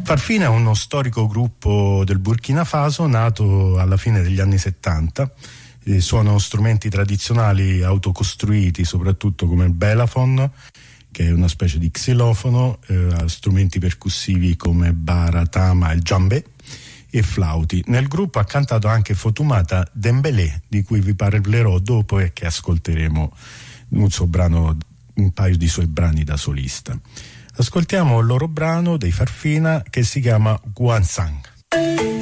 Farfina è uno storico gruppo del Burkina Faso nato alla fine degli anni 70. Suonano strumenti tradizionali autocostruiti, soprattutto come il belafon, che è una specie di xilofono, strumenti percussivi come bara, tama e djembé, e flauti. Nel gruppo ha cantato anche Fatoumata Dembélé, di cui vi parlerò dopo e che ascolteremo un paio di suoi brani da solista. Ascoltiamo il loro brano dei Farfina che si chiama Guansang.